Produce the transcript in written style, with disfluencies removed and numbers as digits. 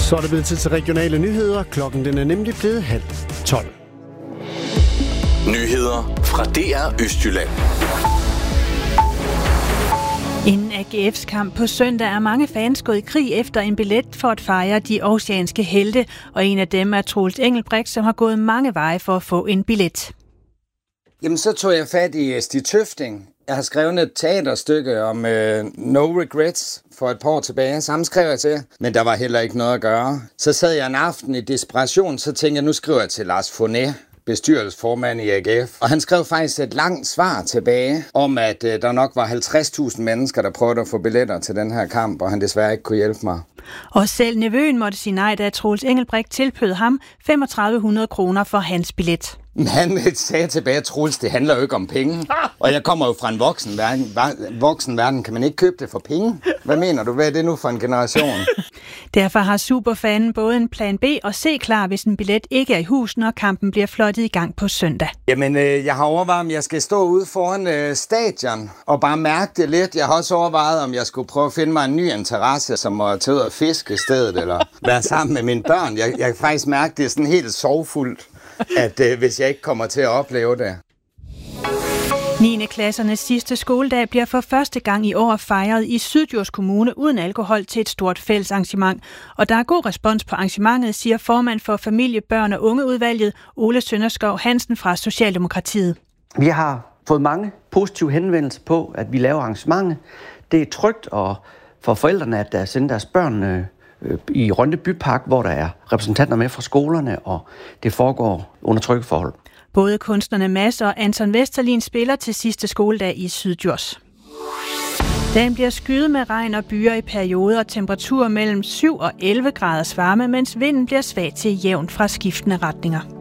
Så er det blevet tid til regionale nyheder. Klokken den er nemlig blevet 11:30. Nyheder fra DR Østjylland. Inden AGF's kamp på søndag er mange fans gået i krig efter en billet for at fejre de oceanske helte, og en af dem er Troels Engelbrecht, som har gået mange veje for at få en billet. Jamen, så tog jeg fat i Stig Tøfting. Jeg har skrevet et teaterstykke om No Regrets for et par år tilbage. Samme skrev jeg til, men der var heller ikke noget at gøre. Så sad jeg en aften i desperation, så tænkte jeg, nu skriver jeg til Lars Fournet, bestyrelsesformand i AGF. Og han skrev faktisk et langt svar tilbage om, at der nok var 50.000 mennesker, der prøvede at få billetter til den her kamp, og han desværre ikke kunne hjælpe mig. Og selv nevøen måtte sige nej, da Troels Engelbrecht tilbød ham 3.500 kroner for hans billet. Men han sagde tilbage, Troels, det handler jo ikke om penge. Og jeg kommer jo fra en voksen verden. Kan man ikke købe det for penge? Hvad mener du? Hvad er det nu for en generation? Derfor har superfanen både en plan B og C klar, hvis en billet ikke er i hus, når kampen bliver fløjtet i gang på søndag. Jamen, jeg har overvejet, om jeg skal stå ude foran stadion og bare mærke det lidt. Jeg har også overvejet, om jeg skulle prøve at finde mig en ny interesse, som at tage ud og fiske i stedet, eller være sammen med mine børn. Jeg kan faktisk mærke, det er sådan helt sorgfuldt, at hvis jeg ikke kommer til at opleve det. 9. klassernes sidste skoledag bliver for første gang i år fejret i Syddjurs Kommune uden alkohol til et stort fællesarrangement. Og der er god respons på arrangementet, siger formand for familie-, børn- og ungeudvalget Ole Sønderskov Hansen fra Socialdemokratiet. Vi har fået mange positive henvendelser på, at vi laver arrangementet. Det er trygt for forældrene at sende deres børn i Rønde Bypark, hvor der er repræsentanter med fra skolerne, og det foregår under trygge forhold. Både kunstnerne Mads og Anton Vesterlin spiller til sidste skoledag i Syddjurs. Dagen bliver skyet med regn og byer i perioder, og temperaturer mellem 7 og 11 graders varme, mens vinden bliver svag til jævn fra skiftende retninger.